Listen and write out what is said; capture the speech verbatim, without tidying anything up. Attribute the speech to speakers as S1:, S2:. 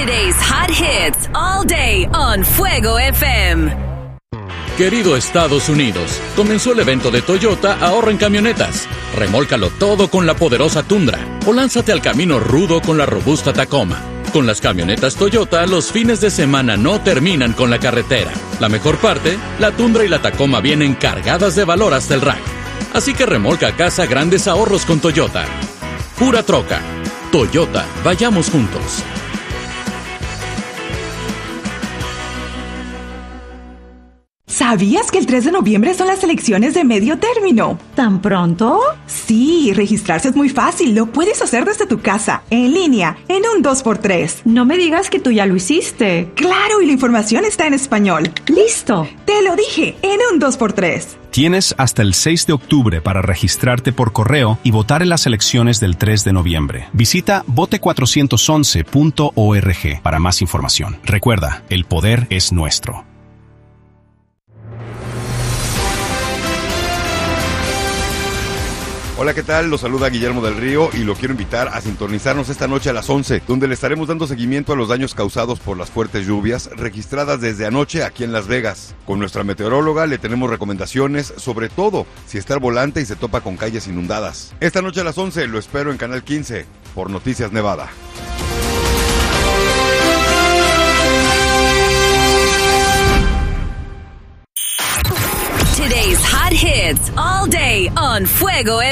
S1: Today's hot hits all day on Fuego F M.
S2: Querido Estados Unidos, comenzó el evento de Toyota Ahorra en Camionetas. Remólcalo todo con la poderosa Tundra o lánzate al camino rudo con la robusta Tacoma. Con las camionetas Toyota, los fines de semana no terminan con la carretera. La mejor parte, la Tundra y la Tacoma vienen cargadas de valor hasta el rack. Así que remolca a casa grandes ahorros con Toyota. Pura troca. Toyota, vayamos juntos.
S3: ¿Sabías que el tres de noviembre son las elecciones de medio término?
S4: ¿Tan pronto?
S3: Sí, registrarse es muy fácil. Lo puedes hacer desde tu casa, en línea, en un dos por tres.
S4: No me digas que tú ya lo hiciste.
S3: Claro, y la información está en español.
S4: ¡Listo!
S3: Te lo dije, en un dos por tres.
S5: Tienes hasta el seis de octubre para registrarte por correo y votar en las elecciones del tres de noviembre. Visita vote cuatrocientos once punto org para más información. Recuerda, el poder es nuestro.
S6: Hola, ¿qué tal? Los saluda Guillermo del Río y lo quiero invitar a sintonizarnos esta noche a las once, donde le estaremos dando seguimiento a los daños causados por las fuertes lluvias registradas desde anoche aquí en Las Vegas. Con nuestra meteoróloga le tenemos recomendaciones, sobre todo si está al volante y se topa con calles inundadas. Esta noche a las once lo espero en Canal quince por Noticias Nevada.
S1: Today's hot hits all day on Fuego